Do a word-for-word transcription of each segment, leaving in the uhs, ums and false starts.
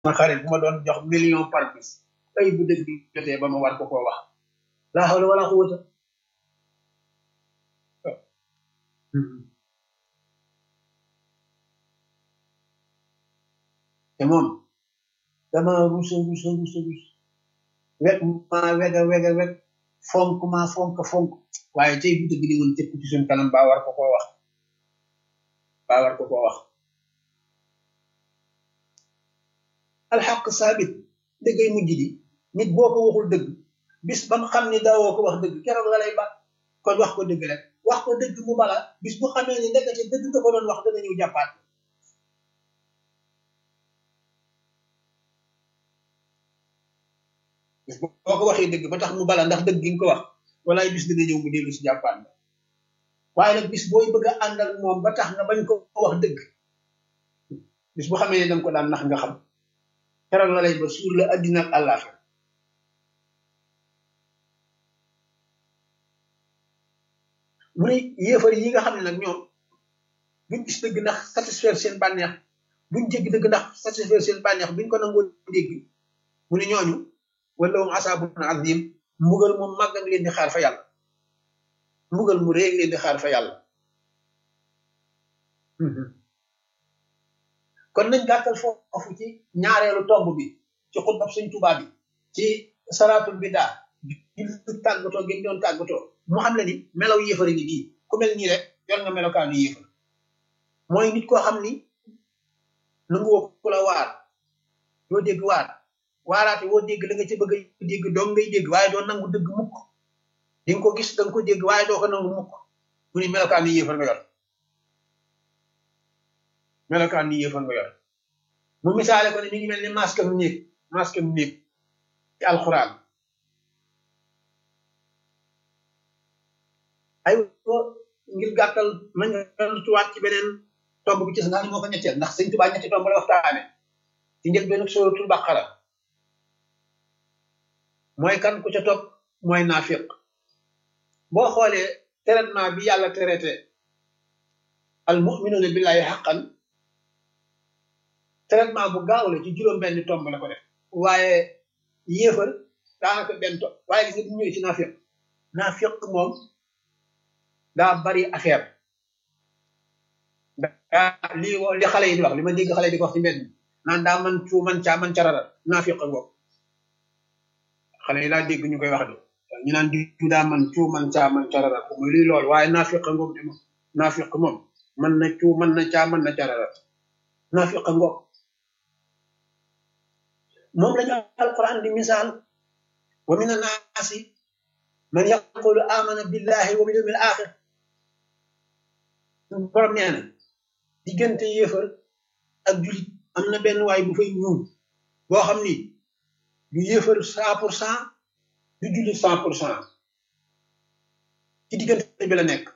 ma xarit bu ma doon jox million par bis ay bu dëgg bi jotee ba ma war ko koo wax laa hawla wala quwwata te moom dama rusa rusa rusa rus wet maa wega wega weg fonk maa fonk fonk waaye tey bu dëgg di woon cëpp ci suñ kanam baa war ko koo wax baa war ko koo wax alxaq saabit dëggay mujj di nit boo ko waxul dëgg bis ba mu xam ni daawoo ko wax dëgg keroog la lay ba kon wax ko dëgg rek wax ko dëgg mu bala bis bu xamee ni ndekete dëgg nga ko doon wax dana ñëw jàppaat bis boo ko waxee dëgg ba tax mu bala ndax dëgg gi nga ko wax walaay bis dina ñëw mu dellu si jàppaat la waaye nag bis booy bëgg a ànd ak moom ba tax nga bañ ko wax dëgg bis bu xamee ne danga ko daan nax nga xam keroog la lay ba suur la addina ak àllaaxira mu ne yéefar yi nga xam ne nag ñoom buñ gis dëgg ndax satisfaire seen bànneex buñ jéggi dëgg ndax satisfaire seen bànneex buñ ko nangoo dégg mu ne ñooñu wala um asaabun azim mbugal moom màgg nga leen di xaar fa yàlla mbugal mu réeg leen di xaar fa yàlla kon nañ gàttal foofu ci ñaareelu tomb bi ci xutbab Sëñ Tuubaa bi ci salaatul bidaa julli tàggatoo gi doon tàggatoo mu xam le ni melaw yéefar ngi bii ku mel nii rek yor nga melokaanu yéefar mooy nit koo xam ni nangu woo ku la waar doo dégg waar waaraate woo dégg la nga ci bëgg a dégg doom ngay dégg waaye doo nangu dëgg mukk di nga ko gis da nga ko dégg waaye doo ko nangu mukk mu ni melokaanu yéefar nga yor melokaan ni yéefar nga yor mu misaale ko ne mi ngi mel ni masque mu néeg masque mu néeg ci alxuraan ay ko ngir gàttal ma nga tuwaat ci beneen tomb bi ci nga xam ne moo ko ñetteel ndax Sëñ Tuubaa ñetti tomb la waxtaane ci njël benn suratul baqara mooy kan ku ca topp mooy naafiq boo xoolee traitement bi yàlla traité al mu'minuuna billahi haqqan traitement bu gaaw la ci juróom benn tomb la ko def waaye yéefar daanaka benn tomb waaye gis nga bu ñëwee ci naafiq naafiq moom daa bari affaire daa li li xale yi di wax li ma dégg xale yi di ko wax ci mbedd mi naan daa man cu man caa man carara naafiq ngoog xale yi laa dégg ñu koy wax de ñu naan di daa man cu man caa man carara muy luy lool waaye naafiq ngoog de moom naafiq moom man na cu man na caa man na carara naafiq ngoog moom lañu alquran di misaal wa min annaasi man yaqulu amana billahi wa bil yawmil axir borom nee na diggante yéefar ak julit am na benn waay bu fay ñuul boo xam ni du yéefar cent pour cent du julit cent pour cent ci diggante bi la nekk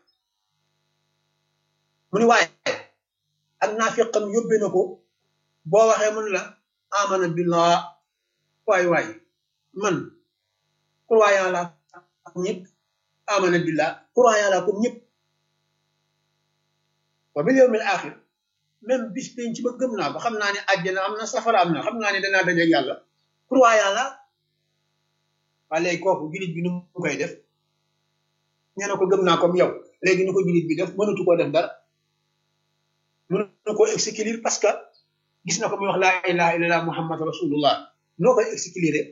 mu ni waaye ak naafiqam yóbbe na ko boo waxee mun la amana billah waay waay man croyant la ak ñëpp amana billah croyant la comme ñëpp wa bil yawmil axir même bis penc ba gëm naa ko xam naa ne àjjana am na safara am na xam naa ne danaa dajeeg yàlla croyant la waa léegi kooku julit bi nu mu koy def nee na ko gëm naa comme yow léegi nu ko julit bi def mënatu koo def dara mënatu koo exécuter parce que gis na ko muy wax laa ilaha illallah muhammad rasulullah noo koy exécuter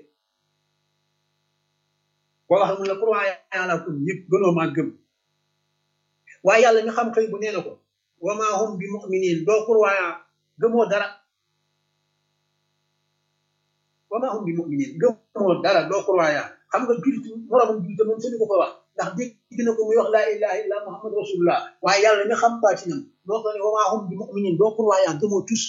boo wax mun la croyant la comme ñëpp gënoo maa gëm waaye yàlla ñu xam xëy bu nee na ko wa ma hum bi muminin doo croyant gëmoo dara wa ma hum bi muminin gëmoo dara doo croyant xam nga julit moromam julit moom sañu ko ko wax ndax dégg na ko muy wax laa ilaha illallah muhammad rasulullah waaye yàlla ñu xam baatinam doo ko ne wa ma hum bi muminin doo croyant gëmoo tus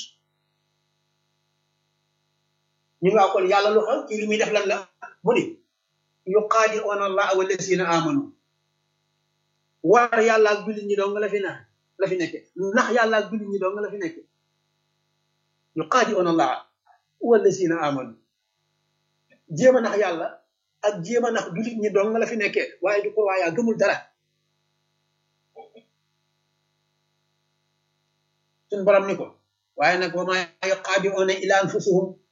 ñu nga kon yàlla lu xew ci li muy def lan la mu ni yuqaadi'uuna allaha wallazina amanu war yàlla ak jullit ñi doo nga la fi na la fi nekke ndax yàlla ak jullit ñi doo nga la fi nekke yuqaadi'uuna allaha wallazina amanu jéem a nax yàlla ak jéem a nax jullit ñi doo nga la fi nekkee waaye du ko waayaa gëmul dara suñ borom ni ko waaye nag wa maa yuqaadi'uuna illa anfusahum